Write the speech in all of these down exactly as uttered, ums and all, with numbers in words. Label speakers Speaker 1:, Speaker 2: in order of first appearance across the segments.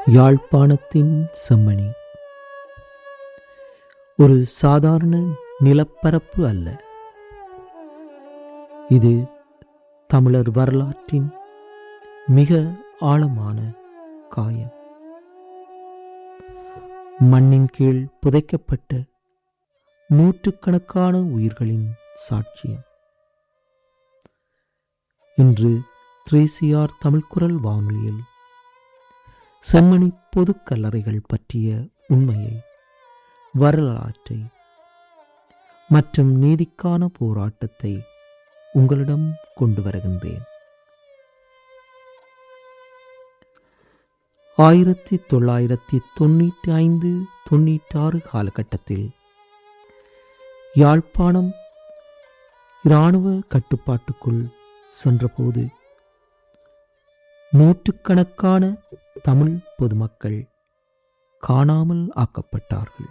Speaker 1: யாழ்ப்பாணத்தின் செம்மணி ஒரு சாதாரண நிலப்பரப்பு அல்ல. இது தமிழர் வரலாற்றின் மிக ஆழமான காயம். மண்ணின் கீழ் புதைக்கப்பட்ட நூற்றுக்கணக்கான உயிர்களின் சாட்சியம். இன்று த்ரீசிஆர் தமிழ்குரல் வானொலியில் செம்மணி பொது கல்லறைகள் பற்றிய உண்மையை, வரலாற்றை மற்றும் நீதிக்கான போராட்டத்தை உங்களிடம் கொண்டு வருகின்றேன். ஆயிரத்தி தொள்ளாயிரத்தி தொண்ணூற்றி ஐந்து தொண்ணூற்றி ஆறு காலகட்டத்தில் யாழ்ப்பாணம் இராணுவ கட்டுப்பாட்டுக்குள் சென்றபோது நூற்றுக்கணக்கான தமிழ் பொதுமக்கள் காணாமல் ஆக்கப்பட்டார்கள்.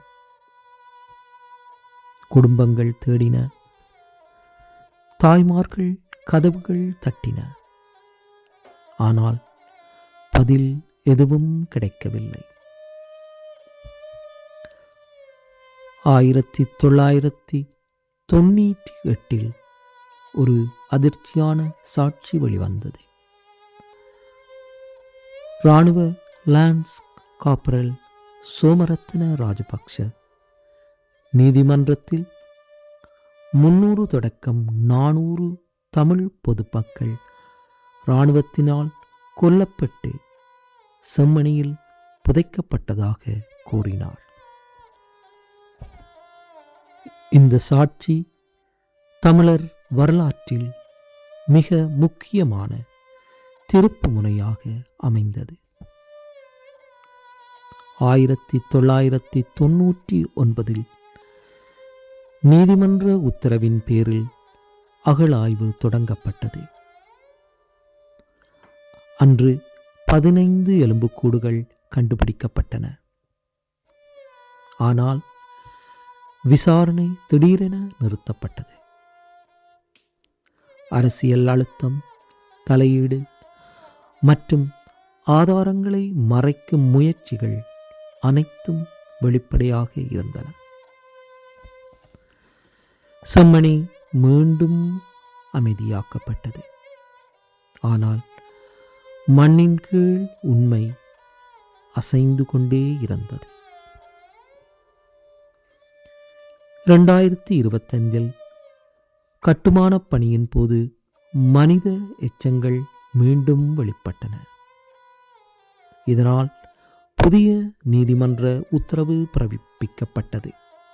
Speaker 1: குடும்பங்கள் தேடின, தாய்மார்கள் கதவுகள் தட்டின. ஆனால் பதில் எதுவும் கிடைக்கவில்லை. ஆயிரத்தி தொள்ளாயிரத்தி தொண்ணூற்றி எட்டில் ஒரு அதிர்ச்சியான சாட்சி வெளிவந்தது. இராணுவ லான்ஸ் காப்பரல் சோமரத்ன ராஜபக்ஷ நீதிமன்றத்தில் முன்னூறு தொடக்கம் நானூறு தமிழ் பொதுமக்கள் இராணுவத்தினால் கொல்லப்பட்டு செம்மணியில் புதைக்கப்பட்டதாக கூறினார். இந்த சாட்சி தமிழர் வரலாற்றில் மிக முக்கியமான திருப்பு முனையாக அமைந்தது. ஆயிரத்தி தொள்ளாயிரத்தி தொன்னூற்றி ஒன்பதில் நீதிமன்ற உத்தரவின் பேரில் அகழாய்வு தொடங்கப்பட்டது. அன்று பதினைந்து எலும்புக்கூடுகள் கண்டுபிடிக்கப்பட்டன. ஆனால் விசாரணை திடீரென நிறுத்தப்பட்டது. அரசியல் அழுத்தம், தலையீடு மற்றும் ஆதாரங்களை மறைக்கும் முயற்சிகள் அனைத்தும் வெளிப்படையாக இருந்தன. செம்மணி மீண்டும் அமைதியாக்கப்பட்டது. ஆனால் மண்ணின் கீழ் உண்மை அசைந்து கொண்டே இருந்தது. இரண்டாயிரத்தி இருபத்தைந்தில் கட்டுமான பணியின் போது மனித எச்சங்கள் மீண்டும் வெளிப்பட்டன. இதனால் புதிய நீதிமன்ற உத்தரவு பிறப்பிக்கப்பட்டது.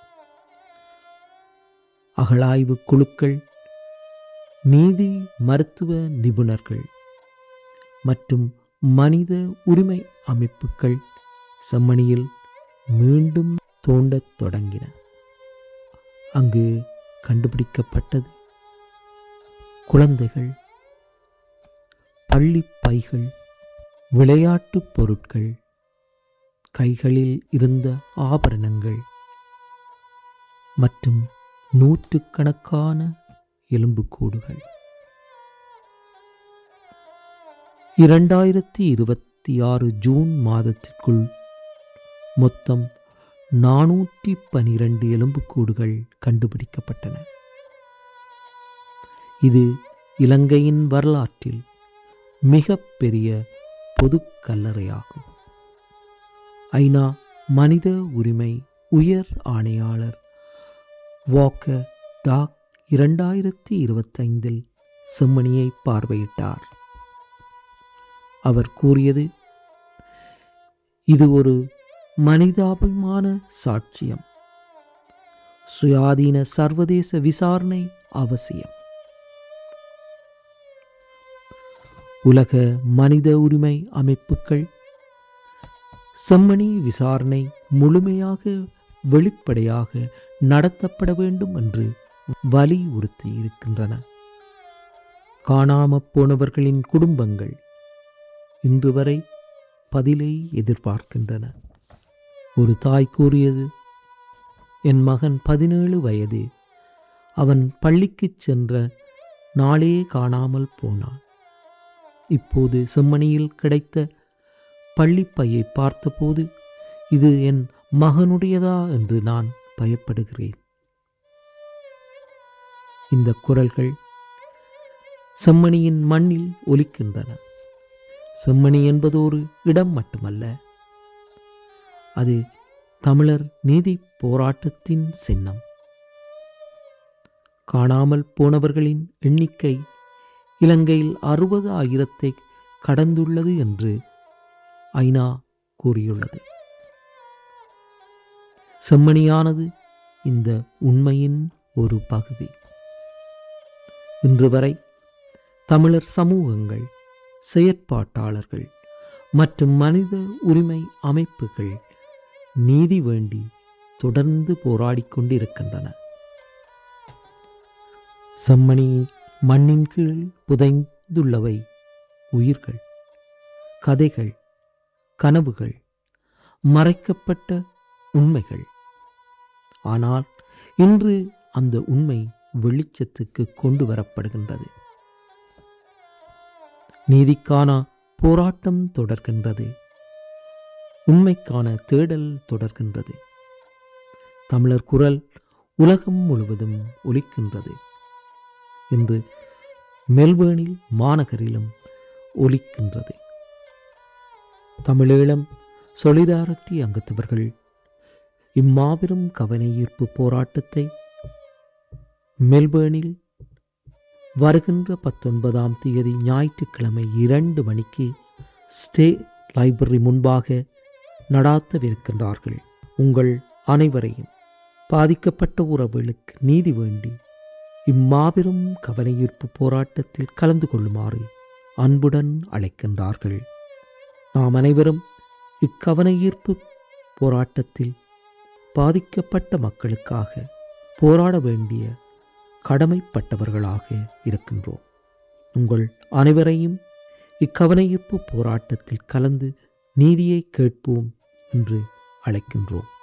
Speaker 1: அகழாய்வு குழுக்கள், நீதி மருத்துவ நிபுணர்கள் மற்றும் மனித உரிமை அமைப்புகள் செம்மணியில் மீண்டும் தோண்டத் தொடங்கின. அங்கு கண்டுபிடிக்கப்பட்டது குழந்தைகள், பள்ளி பைகள், விளையாட்டுப் பொருட்கள், கைகளில் இருந்த ஆபரணங்கள் மற்றும் நூற்றுக்கணக்கான எலும்புக்கூடுகள். இரண்டாயிரத்தி இருபத்தி ஆறு ஜூன் மாதத்திற்குள் மொத்தம் நானூற்றி பனிரெண்டு எலும்புக்கூடுகள் கண்டுபிடிக்கப்பட்டன. இது இலங்கையின் வரலாற்றில் மிக பெரிய பொது கல்லறையாகும். ஐநா மனித உரிமை உயர் ஆணையாளர் வாக்கர் டாக் இரண்டாயிரத்தி இருபத்தைந்தில் செம்மணியை பார்வையிட்டார். அவர் கூறியது, இது ஒரு மனிதாபிமான சாட்சியம். சுயாதீன சர்வதேச விசாரணை அவசியம். உலக மனித உரிமை அமைப்புகள் செம்மணி விசாரணை முழுமையாக வெளிப்படையாக நடத்தப்பட வேண்டும் என்று வலியுறுத்தி இருக்கின்றன. காணாமற் போனவர்களின் குடும்பங்கள் இன்று வரை பதிலை எதிர்பார்க்கின்றன. ஒரு தாய் கூறியது, என் மகன் பதினேழு வயது. அவன் பள்ளிக்கு சென்ற நாளே காணாமல் போனான். இப்போது செம்மணியில் கிடைத்த பள்ளிப்பையை பார்த்தபோது இது என் மகனுடையதா என்று நான் பயப்படுகிறேன். இந்த குரல்கள் செம்மணியின் மண்ணில் ஒலிக்கின்றன. செம்மணி என்பது ஒரு இடம் மட்டுமல்ல, அது தமிழர் நீதி போராட்டத்தின் சின்னம். காணாமல் போனவர்களின் எண்ணிக்கை இலங்கையில் அறுபது ஆயிரத்தை கடந்துள்ளது என்று ஐநா கூறியுள்ளது. செம்மணியானது இந்த உண்மையின் ஒரு பகுதி. இன்று வரை தமிழர் சமூகங்கள், செயற்பாட்டாளர்கள் மற்றும் மனித உரிமை அமைப்புகள் நீதி வேண்டி தொடர்ந்து போராடிக் கொண்டிருக்கின்றன. செம்மணி மண்ணின் கீழ் புதைந்துள்ளவை உயிர்கள், கதைகள், கனவுகள், மறைக்கப்பட்ட உண்மைகள். ஆனால் இன்று அந்த உண்மை வெளிச்சத்துக்கு கொண்டு வரப்படுகின்றது. நீதிக்கான போராட்டம் தொடர்கின்றது. உண்மைக்கான தேடல் தொடர்கின்றது. தமிழர் குரல் உலகம் முழுவதும் ஒலிக்கின்றது. இன்று மெல்பேர்னில் மாநகரிலும் ஒலிக்கின்றது. தமிழீழம் சொலிடாரிட்டி அங்கத்தவர்கள் இம்மாபெரும் கவன ஈர்ப்பு போராட்டத்தை மெல்பேர்னில் வருகின்ற பத்தொன்பதாம் தேதி ஞாயிற்றுக்கிழமை இரண்டு மணிக்கு ஸ்டே லைப்ரரி முன்பாக நடாத்தவிருக்கின்றார்கள். உங்கள் அனைவரையும் பாதிக்கப்பட்ட உறவுகளுக்கு நீதி வேண்டி இம்மாபெரும் கவன ஈர்ப்பு போராட்டத்தில் கலந்து கொள்ளுமாறு அன்புடன் அழைக்கின்றார்கள். நாம் அனைவரும் இக்கவன ஈர்ப்பு போராட்டத்தில் பாதிக்கப்பட்ட மக்களுக்காக போராட வேண்டிய கடமைப்பட்டவர்களாக இருக்கின்றோம். உங்கள் அனைவரையும் இக்கவன ஈர்ப்பு போராட்டத்தில் கலந்து நீதியை கேட்போம் என்று அழைக்கின்றோம்.